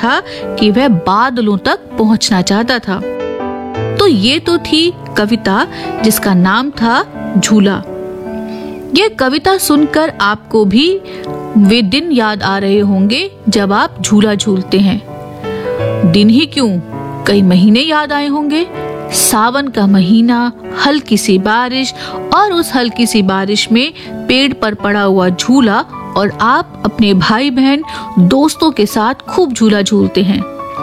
था कि वह बादलों तक पहुंचना चाहता था। तो ये तो थी कविता जिसका नाम था झूला। ये कविता सुनकर आपको भी वे दिन याद आ रहे होंगे जब आप झूला झूलते हैं। दिन ही क्यों, कई महीने याद आए होंगे। सावन का महीना, हल्की सी बारिश, और उस हल्की सी बारिश में पेड़ पर पड़ा हुआ झूला, और आप अपने भाई बहन दोस्तों के साथ खूब झूला झूलते हैं।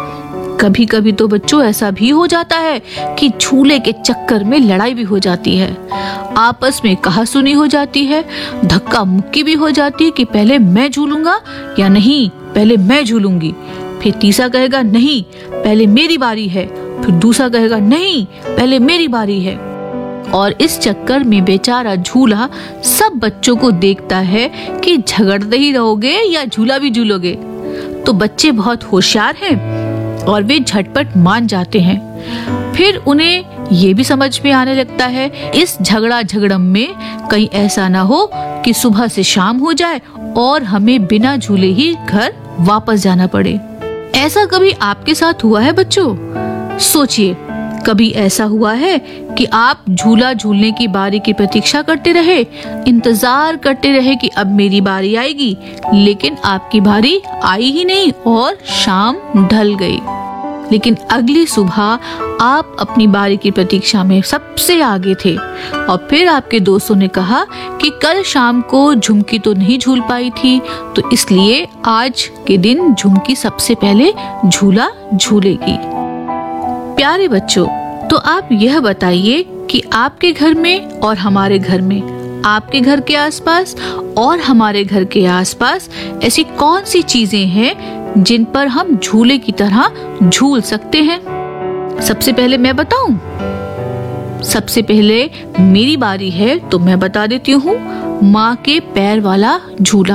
कभी कभी तो बच्चों ऐसा भी हो जाता है कि झूले के चक्कर में लड़ाई भी हो जाती है, आपस में कहासुनी हो जाती है, धक्का मुक्की भी हो जाती है कि पहले मैं झूलूंगा या नहीं, पहले मैं झूलूंगी। फिर तीसरा कहेगा नहीं, पहले मेरी बारी है। फिर दूसरा कहेगा नहीं, पहले मेरी बारी है। और इस चक्कर में बेचारा झूला सब बच्चों को देखता है कि झगड़ते ही रहोगे या झूला भी झूलोगे। तो बच्चे बहुत होशियार हैं और वे झटपट मान जाते हैं। फिर उन्हें ये भी समझ में आने लगता है इस झगड़म में कहीं ऐसा ना हो कि सुबह से शाम हो जाए और हमें बिना झूले ही घर वापस जाना पड़े। ऐसा कभी आपके साथ हुआ है बच्चों? सोचिए, कभी ऐसा हुआ है कि आप झूला झूलने की बारी की प्रतीक्षा करते रहे, इंतजार करते रहे कि अब मेरी बारी आएगी, लेकिन आपकी बारी आई ही नहीं और शाम ढल गई। लेकिन अगली सुबह आप अपनी बारी की प्रतीक्षा में सबसे आगे थे और फिर आपके दोस्तों ने कहा कि कल शाम को झुमकी तो नहीं झूल पाई थी, तो इसलिए आज के दिन झुमकी सबसे पहले झूला झूलेगी। प्यारे बच्चों, तो आप यह बताइए कि आपके घर में और हमारे घर में, आपके घर के आसपास और हमारे घर के आसपास ऐसी कौन सी चीजें हैं जिन पर हम झूले की तरह झूल सकते हैं? सबसे पहले मैं बताऊं? सबसे पहले मेरी बारी है तो मैं बता देती हूँ, माँ के पैर वाला झूला।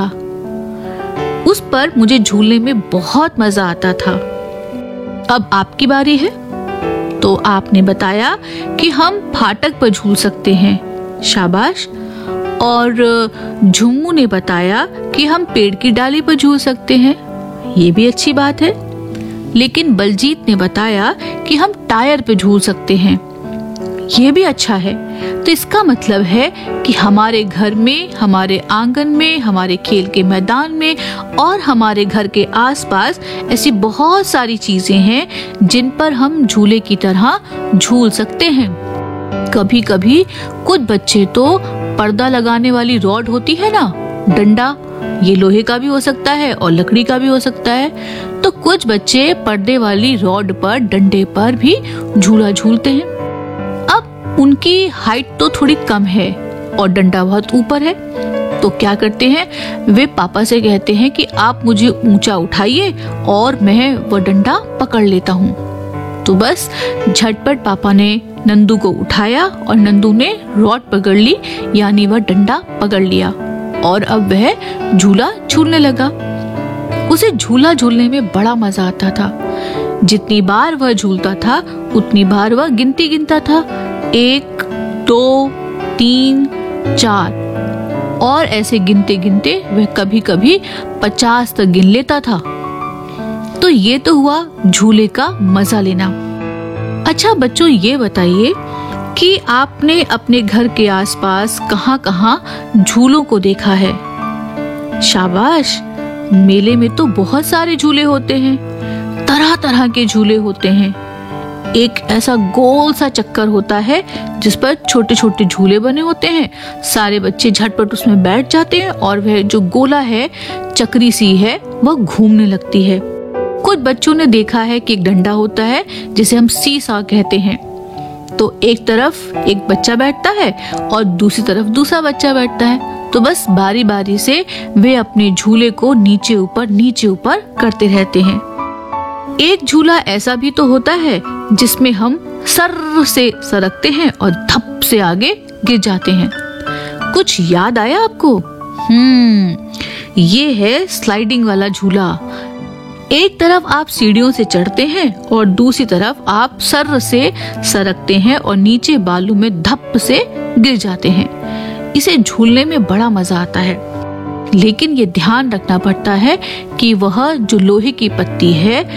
उस पर मुझे झूलने में बहुत मजा आता था। अब आपकी बारी है। तो आपने बताया कि हम फाटक पर झूल सकते हैं, शाबाश। और झुम्मू ने बताया कि हम पेड़ की डाली पर झूल सकते हैं, ये भी अच्छी बात है। लेकिन बलजीत ने बताया कि हम टायर पे झूल सकते हैं, ये भी अच्छा है। तो इसका मतलब है कि हमारे घर में, हमारे आंगन में, हमारे खेल के मैदान में और हमारे घर के आसपास ऐसी बहुत सारी चीजें हैं जिन पर हम झूले की तरह झूल सकते हैं। कभी कभी कुछ बच्चे तो पर्दा लगाने वाली रॉड होती है ना, डंडा, ये लोहे का भी हो सकता है और लकड़ी का भी हो सकता है। तो कुछ बच्चे पर्दे वाली रॉड पर, डंडे पर भी झूला झूलते हैं। अब उनकी हाइट तो थोड़ी कम है और डंडा बहुत ऊपर है, तो क्या करते हैं, वे पापा से कहते हैं कि आप मुझे ऊंचा उठाइए और मैं वो डंडा पकड़ लेता हूँ। तो बस झटपट पापा ने नंदू को उठाया और नंदू ने रॉड पकड़ ली, यानी वह डंडा पकड़ लिया और अब वह झूला झूलने लगा। उसे झूला झूलने में बड़ा मजा आता था। जितनी बार वह झूलता था उतनी बार वह गिनती गिनता था, 1 2 3 4, और ऐसे गिनते गिनते वह कभी कभी 50 तक गिन लेता था। तो ये तो हुआ झूले का मजा लेना। अच्छा बच्चों, ये बताइए कि आपने अपने घर के आसपास कहाँ-कहाँ झूलों को देखा है? शाबाश, मेले में तो बहुत सारे झूले होते हैं, तरह तरह के झूले होते हैं। एक ऐसा गोल सा चक्कर होता है जिस पर छोटे छोटे झूले बने होते हैं। सारे बच्चे झटपट उसमें बैठ जाते हैं और वह जो गोला है, चक्री सी है, वह घूमने लगती है। कुछ बच्चों ने देखा है कि एक डंडा होता है जिसे हम सीसा कहते हैं। तो एक तरफ एक बच्चा बैठता है और दूसरी तरफ दूसरा बच्चा बैठता है। तो बस बारी बारी से वे अपने झूले को नीचे ऊपर करते रहते हैं। एक झूला ऐसा भी तो होता है जिसमें हम सर से सरकते हैं और धप से आगे गिर जाते हैं। कुछ याद आया आपको? ये है स्लाइडिंग वाला झूला। एक तरफ आप सीढ़ियों से चढ़ते हैं और दूसरी तरफ आप सर से सरकते हैं और नीचे बालू में धप से गिर जाते हैं। इसे झूलने में बड़ा मजा आता है, लेकिन ये ध्यान रखना पड़ता है कि वह जो लोहे की पत्ती है